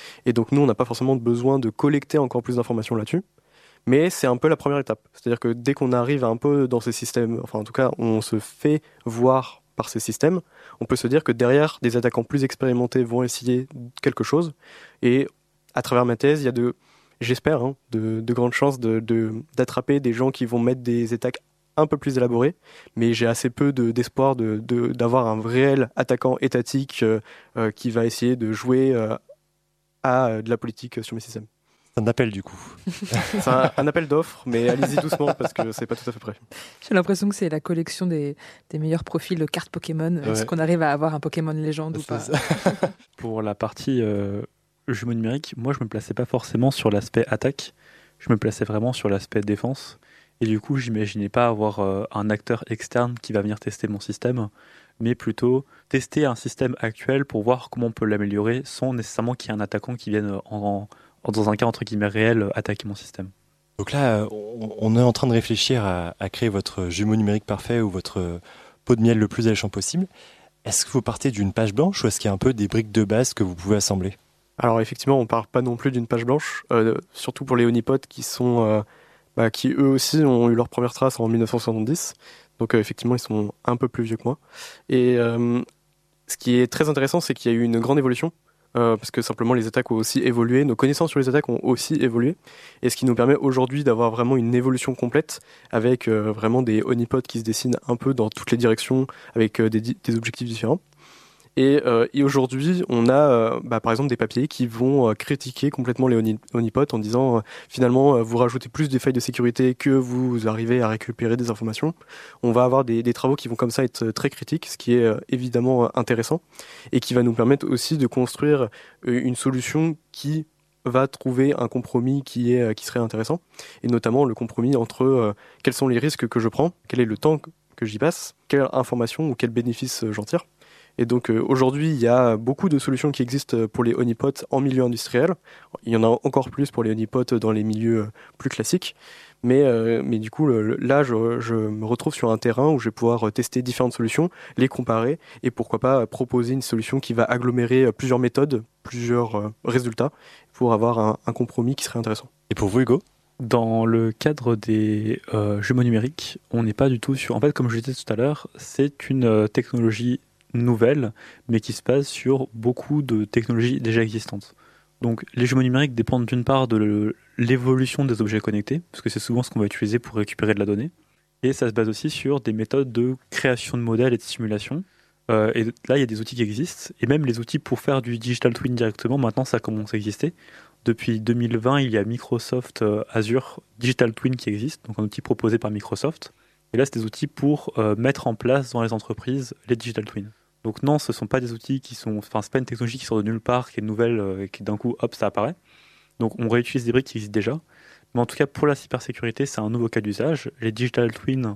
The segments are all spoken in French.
Et donc nous, on n'a pas forcément besoin de collecter encore plus d'informations là-dessus. Mais c'est un peu la première étape. C'est-à-dire que dès qu'on arrive un peu dans ces systèmes, enfin en tout cas, on se fait voir par ces systèmes, on peut se dire que derrière, des attaquants plus expérimentés vont essayer quelque chose. Et à travers ma thèse, il y a j'espère, de grandes chances d'attraper des gens qui vont mettre des attaques un peu plus élaborées. Mais j'ai assez peu d'espoir d'avoir un réel attaquant étatique qui va essayer de jouer à de la politique sur mes systèmes. C'est un appel du coup. C'est un appel d'offres, mais allez-y doucement parce que c'est pas tout à fait prêt. J'ai l'impression que c'est la collection des meilleurs profils de cartes Pokémon. Ouais. Est-ce qu'on arrive à avoir un Pokémon légende ou pas? Pour la partie jumeaux numériques, moi je me plaçais pas forcément sur l'aspect attaque, je me plaçais vraiment sur l'aspect défense. Et du coup, j'imaginais pas avoir un acteur externe qui va venir tester mon système, mais plutôt tester un système actuel pour voir comment on peut l'améliorer sans nécessairement qu'il y ait un attaquant qui vienne dans un cas entre guillemets réel, attaquer mon système. Donc là, on est en train de réfléchir à créer votre jumeau numérique parfait ou votre pot de miel le plus alléchant possible. Est-ce que vous partez d'une page blanche ou est-ce qu'il y a un peu des briques de base que vous pouvez assembler? Alors effectivement, on part pas non plus d'une page blanche, surtout pour les honeypots qui eux aussi ont eu leur première trace en 1970. Donc effectivement, ils sont un peu plus vieux que moi. Et ce qui est très intéressant, c'est qu'il y a eu une grande évolution. Parce que simplement les attaques ont aussi évolué, nos connaissances sur les attaques ont aussi évolué, et ce qui nous permet aujourd'hui d'avoir vraiment une évolution complète avec vraiment des honeypots qui se dessinent un peu dans toutes les directions avec des objectifs différents. Et aujourd'hui, on a par exemple des papiers qui vont critiquer complètement les honeypots en disant finalement vous rajoutez plus de failles de sécurité que vous arrivez à récupérer des informations. On va avoir des travaux qui vont comme ça être très critiques, ce qui est évidemment intéressant et qui va nous permettre aussi de construire une solution qui va trouver un compromis qui serait intéressant, et notamment le compromis entre quels sont les risques que je prends, quel est le temps que j'y passe, quelle information ou quel bénéfice j'en tire. Et donc aujourd'hui, il y a beaucoup de solutions qui existent pour les honeypots en milieu industriel. Il y en a encore plus pour les honeypots dans les milieux plus classiques. Mais du coup, là, je me retrouve sur un terrain où je vais pouvoir tester différentes solutions, les comparer et pourquoi pas proposer une solution qui va agglomérer plusieurs méthodes, plusieurs résultats pour avoir un compromis qui serait intéressant. Et pour vous, Hugo ? Dans le cadre des jumeaux numériques, on n'est pas du tout sur... En fait, comme je le disais tout à l'heure, c'est une technologie nouvelle, mais qui se base sur beaucoup de technologies déjà existantes. Donc les jumeaux numériques dépendent d'une part de l'évolution des objets connectés, parce que c'est souvent ce qu'on va utiliser pour récupérer de la donnée, et ça se base aussi sur des méthodes de création de modèles et de simulation. Et là, il y a des outils qui existent, et même les outils pour faire du digital twin directement, maintenant ça commence à exister. Depuis 2020, il y a Microsoft Azure Digital Twin qui existe, donc un outil proposé par Microsoft. Et là, c'est des outils pour mettre en place dans les entreprises les digital twins. Donc non, ce ne sont pas des outils qui sont... Enfin, c'est pas une technologie qui sort de nulle part, qui est nouvelle, et qui d'un coup, hop, ça apparaît. Donc on réutilise des briques qui existent déjà. Mais en tout cas, pour la cybersécurité, c'est un nouveau cas d'usage. Les digital twins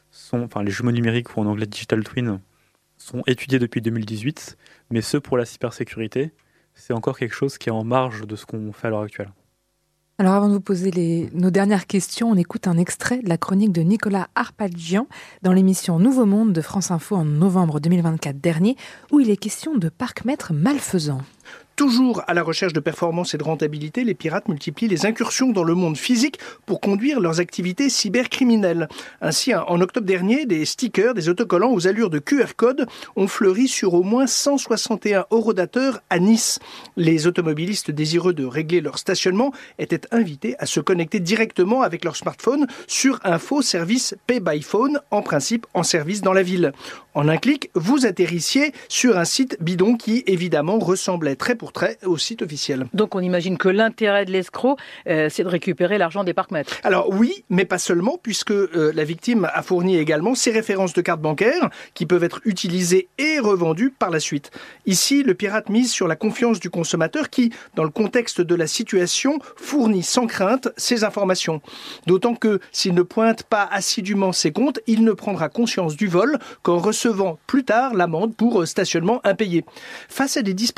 les jumeaux numériques, ou en anglais digital twins, sont étudiés depuis 2018. Mais ceux pour la cybersécurité, c'est encore quelque chose qui est en marge de ce qu'on fait à l'heure actuelle. Alors avant de vous poser nos dernières questions, on écoute un extrait de la chronique de Nicolas Harpaggian dans l'émission Nouveau Monde de France Info en novembre 2024 dernier, où il est question de parcs-mètres malfaisants. Toujours à la recherche de performance et de rentabilité, les pirates multiplient les incursions dans le monde physique pour conduire leurs activités cybercriminelles. Ainsi, en octobre dernier, des stickers, des autocollants aux allures de QR code ont fleuri sur au moins 161 horodateurs à Nice. Les automobilistes désireux de régler leur stationnement étaient invités à se connecter directement avec leur smartphone sur un faux service Pay by Phone, en principe en service dans la ville. En un clic, vous atterrissiez sur un site bidon qui, évidemment, ressemblait trait pour trait au site officiel. Donc on imagine que l'intérêt de l'escroc, c'est de récupérer l'argent des parcs-mètres. Alors oui, mais pas seulement, puisque la victime a fourni également ses références de carte bancaire qui peuvent être utilisées et revendues par la suite. Ici, le pirate mise sur la confiance du consommateur qui, dans le contexte de la situation, fournit sans crainte ses informations. D'autant que s'il ne pointe pas assidûment ses comptes, il ne prendra conscience du vol qu'en recevant plus tard l'amende pour stationnement impayé. Face à des dispositifs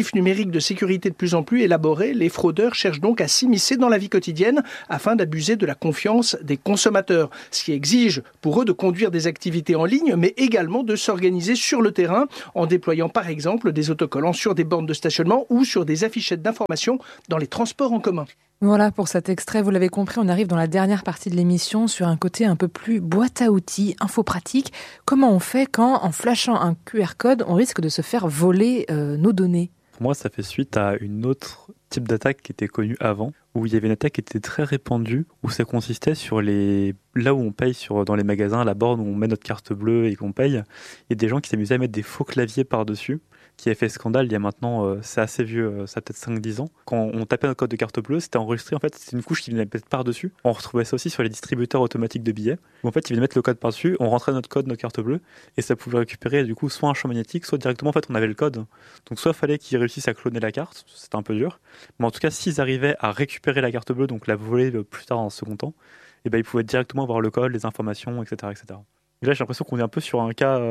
dispositifs numériques de sécurité de plus en plus élaborés, les fraudeurs cherchent donc à s'immiscer dans la vie quotidienne afin d'abuser de la confiance des consommateurs, ce qui exige pour eux de conduire des activités en ligne, mais également de s'organiser sur le terrain en déployant par exemple des autocollants sur des bornes de stationnement ou sur des affichettes d'information dans les transports en commun. Voilà pour cet extrait, vous l'avez compris, on arrive dans la dernière partie de l'émission sur un côté un peu plus boîte à outils, info pratique. Comment on fait quand, en flashant un QR code, on risque de se faire voler nos données ? Pour moi, ça fait suite à une autre type d'attaque qui était connue avant, où il y avait une attaque qui était très répandue, où ça consistait sur là où on paye dans les magasins, la borne où on met notre carte bleue et qu'on paye, il y a des gens qui s'amusaient à mettre des faux claviers par-dessus, qui a fait scandale il y a maintenant, c'est assez vieux, ça a peut-être 5-10 ans. Quand on tapait notre code de carte bleue, c'était enregistré, en fait, c'était une couche qui venait peut-être par-dessus. On retrouvait ça aussi sur les distributeurs automatiques de billets, où en fait, ils venaient mettre le code par-dessus, on rentrait notre code, notre carte bleue, et ça pouvait récupérer du coup soit un champ magnétique, soit directement, en fait, on avait le code. Donc soit fallait qu'ils réussissent à cloner la carte, c'était un peu dur, mais en tout cas, s'ils arrivaient à récupérer la carte bleue, donc la voler plus tard en second temps, et ben ils pouvaient directement avoir le code, les informations, etc. etc. Et là, j'ai l'impression qu'on est un peu sur un cas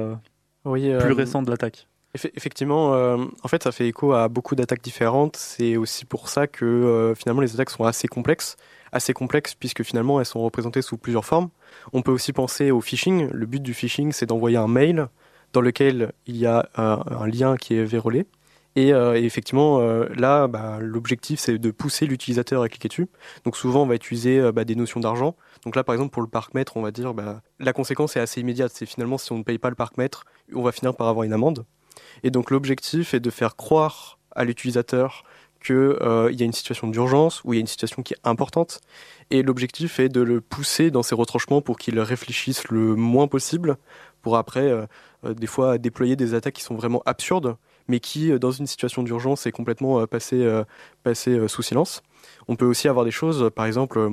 plus récent de l'attaque. Effectivement, en fait, ça fait écho à beaucoup d'attaques différentes. C'est aussi pour ça que finalement les attaques sont assez complexes puisque finalement elles sont représentées sous plusieurs formes. On peut aussi penser au phishing. Le but du phishing, c'est d'envoyer un mail dans lequel il y a un lien qui est vérolé. Et effectivement, là, l'objectif, c'est de pousser l'utilisateur à cliquer dessus. Donc souvent, on va utiliser des notions d'argent. Donc là, par exemple, pour le parc-mètre, on va dire, la conséquence est assez immédiate. C'est finalement, si on ne paye pas le parc-mètre, on va finir par avoir une amende. Et donc l'objectif est de faire croire à l'utilisateur qu'il y a une situation d'urgence ou il y a une situation qui est importante. Et l'objectif est de le pousser dans ses retranchements pour qu'il réfléchisse le moins possible pour après, des fois, déployer des attaques qui sont vraiment absurdes, mais qui, dans une situation d'urgence, est complètement passé sous silence. On peut aussi avoir des choses, par exemple,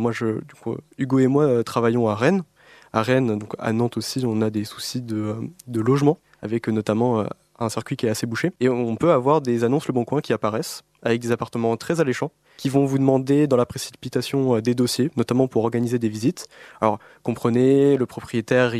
Hugo et moi travaillons à Rennes. À Rennes, donc à Nantes aussi, on a des soucis de logement, avec notamment un circuit qui est assez bouché. Et on peut avoir des annonces Le Bon Coin qui apparaissent, avec des appartements très alléchants, qui vont vous demander dans la précipitation des dossiers, notamment pour organiser des visites. Alors, comprenez, le propriétaire,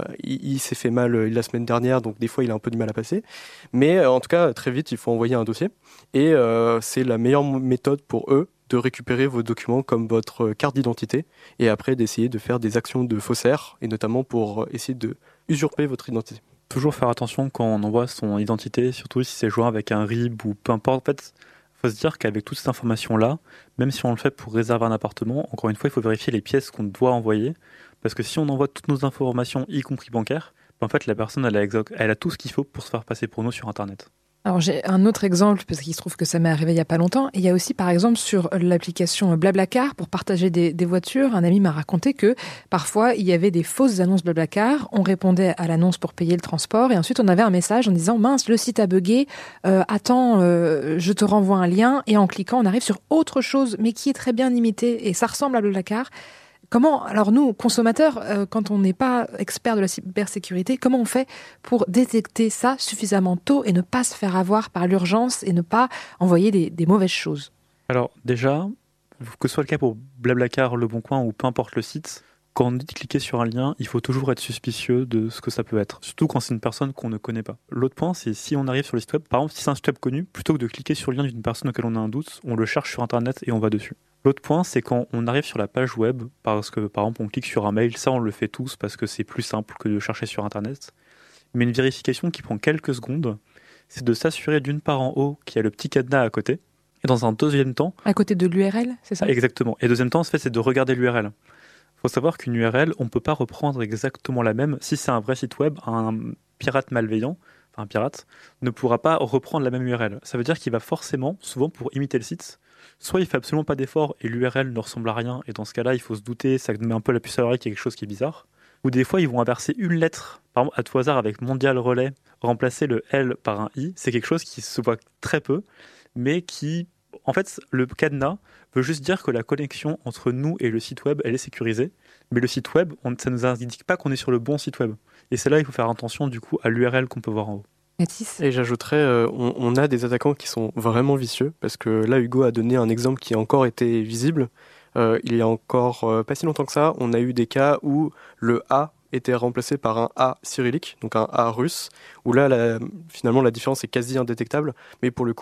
il s'est fait mal la semaine dernière, donc des fois, il a un peu du mal à passer. Mais en tout cas, très vite, il faut envoyer un dossier. Et c'est la meilleure méthode pour eux de récupérer vos documents comme votre carte d'identité et après d'essayer de faire des actions de faussaires, et notamment pour essayer de usurper votre identité. Toujours faire attention quand on envoie son identité, surtout si c'est joint avec un RIB ou peu importe. En fait, il faut se dire qu'avec toutes ces informations-là, même si on le fait pour réserver un appartement, encore une fois, il faut vérifier les pièces qu'on doit envoyer. Parce que si on envoie toutes nos informations, y compris bancaires, en fait, la personne, elle a tout ce qu'il faut pour se faire passer pour nous sur Internet. Alors j'ai un autre exemple, parce qu'il se trouve que ça m'est arrivé il n'y a pas longtemps. Et il y a aussi, par exemple, sur l'application Blablacar, pour partager des voitures, un ami m'a raconté que parfois, il y avait des fausses annonces Blablacar. On répondait à l'annonce pour payer le transport. Et ensuite, on avait un message en disant « Mince, le site a bugué. Attends, je te renvoie un lien. » Et en cliquant, on arrive sur autre chose, mais qui est très bien imité. Et ça ressemble à Blablacar. Comment, alors nous, consommateurs, quand on n'est pas expert de la cybersécurité, comment on fait pour détecter ça suffisamment tôt et ne pas se faire avoir par l'urgence et ne pas envoyer des mauvaises choses ? Alors déjà, que ce soit le cas pour Blablacar, Le Bon Coin ou peu importe le site, quand on dit de cliquer sur un lien, il faut toujours être suspicieux de ce que ça peut être, surtout quand c'est une personne qu'on ne connaît pas. L'autre point, c'est si on arrive sur le site web, par exemple si c'est un site web connu, plutôt que de cliquer sur le lien d'une personne auquel on a un doute, on le cherche sur Internet et on va dessus. L'autre point, c'est quand on arrive sur la page web, parce que par exemple on clique sur un mail, ça on le fait tous parce que c'est plus simple que de chercher sur Internet. Mais une vérification qui prend quelques secondes, c'est de s'assurer d'une part en haut qu'il y a le petit cadenas à côté, et dans un deuxième temps... À côté de l'URL, c'est ça ? Exactement. Et deuxième temps, en fait, c'est de regarder l'URL. Il faut savoir qu'une URL, on ne peut pas reprendre exactement la même. Si c'est un vrai site web, un pirate malveillant, enfin un pirate, ne pourra pas reprendre la même URL. Ça veut dire qu'il va forcément, souvent pour imiter le site, soit il fait absolument pas d'effort et l'URL ne ressemble à rien, et dans ce cas-là, il faut se douter, ça met un peu la puce à l'oreille qu'il y a quelque chose qui est bizarre. Ou des fois, ils vont inverser une lettre, par exemple, à tout hasard avec Mondial Relais, remplacer le L par un I. C'est quelque chose qui se voit très peu, mais qui, en fait, le cadenas veut juste dire que la connexion entre nous et le site web, elle est sécurisée. Mais le site web, ça ne nous indique pas qu'on est sur le bon site web. Et c'est là il faut faire attention, du coup, à l'URL qu'on peut voir en haut. Et j'ajouterais, on a des attaquants qui sont vraiment vicieux, parce que là, Hugo a donné un exemple qui a encore été visible. Il y a encore pas si longtemps que ça, on a eu des cas où le A était remplacé par un A cyrillique, donc un A russe, où là, finalement, la différence est quasi indétectable. Mais pour le coup,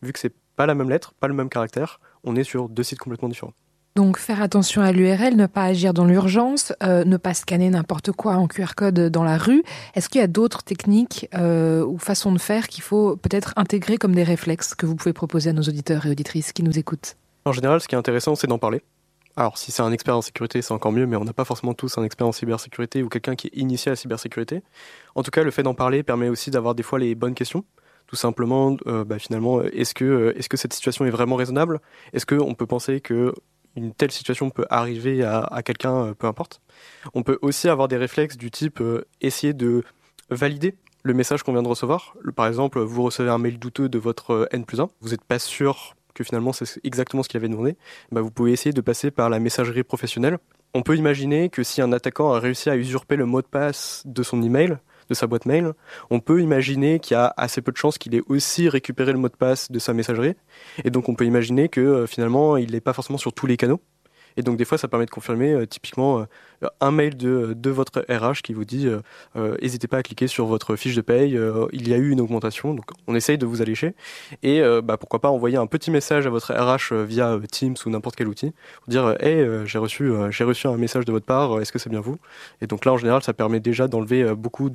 vu que c'est pas la même lettre, pas le même caractère, on est sur 2 sites complètement différents. Donc faire attention à l'URL, ne pas agir dans l'urgence, ne pas scanner n'importe quoi en QR code dans la rue. Est-ce qu'il y a d'autres techniques ou façons de faire qu'il faut peut-être intégrer comme des réflexes que vous pouvez proposer à nos auditeurs et auditrices qui nous écoutent ? En général, ce qui est intéressant, c'est d'en parler. Alors, si c'est un expert en sécurité, c'est encore mieux, mais on n'a pas forcément tous un expert en cybersécurité ou quelqu'un qui est initié à la cybersécurité. En tout cas, le fait d'en parler permet aussi d'avoir des fois les bonnes questions. Tout simplement, finalement, est-ce que cette situation est vraiment raisonnable ? Est-ce qu'on peut penser que une telle situation peut arriver à quelqu'un, peu importe. On peut aussi avoir des réflexes du type essayer de valider le message qu'on vient de recevoir. Par exemple, vous recevez un mail douteux de votre N+1, vous n'êtes pas sûr que finalement c'est exactement ce qu'il avait demandé, vous pouvez essayer de passer par la messagerie professionnelle. On peut imaginer que si un attaquant a réussi à usurper le mot de passe de son email, de sa boîte mail, on peut imaginer qu'il y a assez peu de chances qu'il ait aussi récupéré le mot de passe de sa messagerie. Et donc on peut imaginer que finalement il n'est pas forcément sur tous les canaux. Et donc des fois ça permet de confirmer typiquement un mail de votre RH qui vous dit n'hésitez pas à cliquer sur votre fiche de paye, il y a eu une augmentation, donc on essaye de vous allécher. Et pourquoi pas envoyer un petit message à votre RH via Teams ou n'importe quel outil pour dire j'ai reçu un message de votre part, est-ce que c'est bien vous ? Et donc là en général ça permet déjà d'enlever beaucoup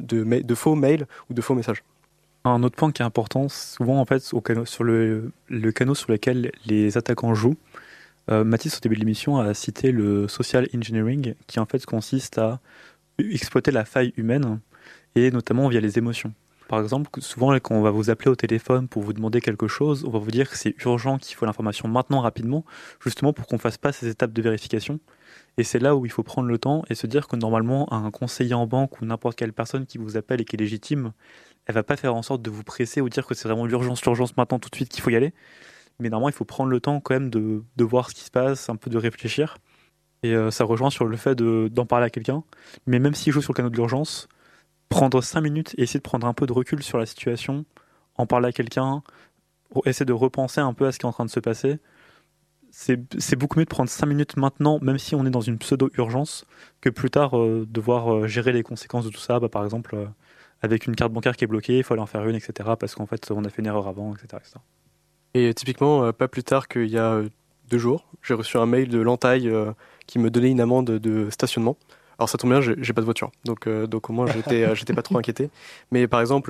de faux mails ou de faux messages. Un autre point qui est important, souvent en fait sur le canal sur lequel les attaquants jouent, Mathis, au début de l'émission, a cité le social engineering, qui en fait consiste à exploiter la faille humaine, et notamment via les émotions. Par exemple, souvent quand on va vous appeler au téléphone pour vous demander quelque chose, on va vous dire que c'est urgent, qu'il faut l'information maintenant, rapidement, justement pour qu'on ne fasse pas ces étapes de vérification. Et c'est là où il faut prendre le temps et se dire que normalement, un conseiller en banque ou n'importe quelle personne qui vous appelle et qui est légitime, elle va pas faire en sorte de vous presser ou dire que c'est vraiment l'urgence maintenant, tout de suite, qu'il faut y aller. Mais normalement, il faut prendre le temps quand même de voir ce qui se passe, un peu de réfléchir. Et ça rejoint sur le fait d'en parler à quelqu'un. Mais même s'il joue sur le canal de l'urgence, prendre 5 minutes et essayer de prendre un peu de recul sur la situation, en parler à quelqu'un, essayer de repenser un peu à ce qui est en train de se passer. C'est beaucoup mieux de prendre 5 minutes maintenant, même si on est dans une pseudo-urgence, que plus tard devoir gérer les conséquences de tout ça. Par exemple, avec une carte bancaire qui est bloquée, il faut aller en faire une, etc. Parce qu'en fait, on a fait une erreur avant, etc. etc. Et typiquement, pas plus tard qu'il y a 2 jours, j'ai reçu un mail de l'entaille qui me donnait une amende de stationnement. Alors ça tombe bien, j'ai pas de voiture, donc au moins j'étais pas trop inquiété. Mais par exemple,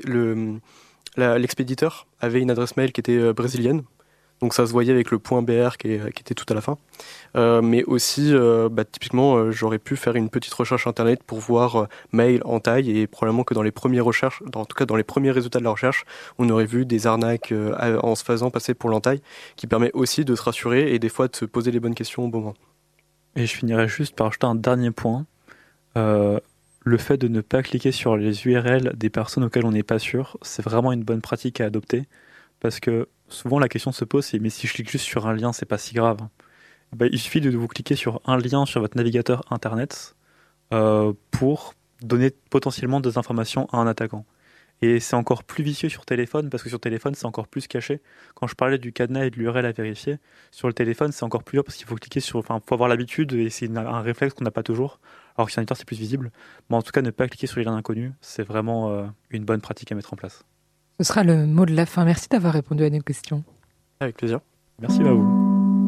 l'expéditeur avait une adresse mail qui était brésilienne, donc ça se voyait avec le .br qui était tout à la fin. Mais aussi, typiquement, j'aurais pu faire une petite recherche internet pour voir mail entaille, et probablement que dans les premières recherches, en tout cas dans les premiers résultats de la recherche, on aurait vu des arnaques en se faisant passer pour l'entaille, qui permet aussi de se rassurer et des fois de se poser les bonnes questions au bon moment. Et je finirai juste par ajouter un dernier point. Le fait de ne pas cliquer sur les URL des personnes auxquelles on n'est pas sûr, c'est vraiment une bonne pratique à adopter, parce que souvent la question se pose, c'est mais si je clique juste sur un lien, c'est pas si grave. Il suffit de vous cliquer sur un lien sur votre navigateur internet pour donner potentiellement des informations à un attaquant. Et c'est encore plus vicieux sur téléphone, parce que sur téléphone, c'est encore plus caché. Quand je parlais du cadenas et de l'URL à vérifier, sur le téléphone, c'est encore plus dur, parce qu'il faut cliquer sur... Enfin, faut avoir l'habitude, et c'est un réflexe qu'on n'a pas toujours. Alors que sur un éditeur, c'est plus visible. Mais en tout cas, ne pas cliquer sur les liens inconnus, c'est vraiment une bonne pratique à mettre en place. Ce sera le mot de la fin. Merci d'avoir répondu à nos questions. Avec plaisir. Merci à vous.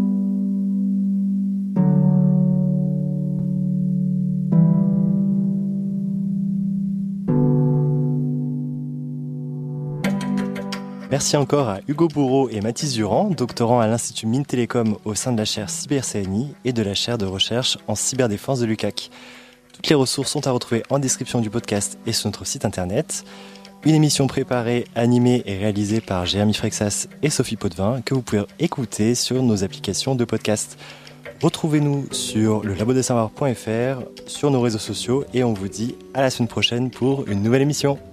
Merci encore à Hugo Bourreau et Mathis Durand, doctorants à l'Institut Mines Télécom au sein de la chaire Cyber-CNI et de la chaire de recherche en cyberdéfense de l'UQAC. Toutes les ressources sont à retrouver en description du podcast et sur notre site internet. Une émission préparée, animée et réalisée par Jérémy Frexas et Sophie Potvin que vous pouvez écouter sur nos applications de podcast. Retrouvez-nous sur le labodesavoir.fr, sur nos réseaux sociaux, et on vous dit à la semaine prochaine pour une nouvelle émission.